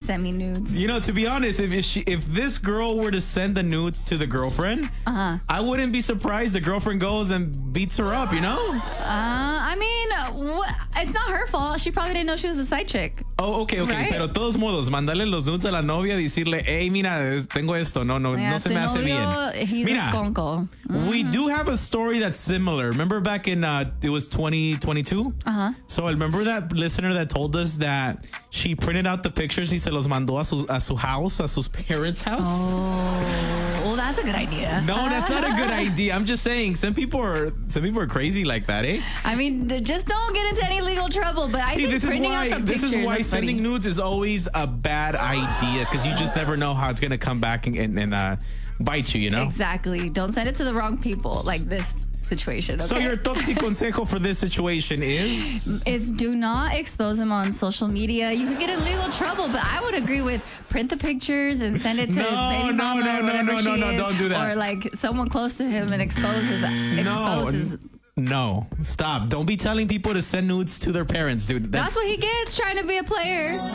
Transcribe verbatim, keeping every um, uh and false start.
sent me nudes. You know, to be honest, if if, she, if this girl were to send the nudes to the girlfriend, uh-huh. I wouldn't be surprised the girlfriend goes and beats her up, you know? Uh, I mean, wh- it's not her fault. She probably didn't know she was a side chick. Oh, okay, okay. Right? Pero todos modos, mandarle los nudes a la novia, decirle, hey, mira, tengo esto. No, no, yeah, no se me hace novio, bien. He's mira, a skonko. Mm-hmm. We do have a story that's similar. Remember back in, uh, it was twenty twenty-two? Uh-huh. So remember that listener that told us that she printed out the pictures y se los mandó a su, a su house, a sus parents' house? Oh, well, that's a good idea. No, that's not a good idea. I'm just saying, some people are some people are crazy like that, eh? I mean, just don't get into any legal trouble. But I See, think this is printing why out the this pictures, is why sending funny. nudes is always a bad idea because you just never know how it's gonna come back and, and, and uh, bite you. You know exactly. Don't send it to the wrong people like this situation. Okay? So your toxic consejo for this situation is is do not expose them on social media. You could get in legal trouble, but I would agree with print the pictures and send it to no, his baby no, mama no, or whatever no, no, she no, no, is, don't do that. or like someone close to him and expose his no, expose his. No, stop! Don't be telling people to send nudes to their parents, dude. That's, That's what he gets trying to be a player.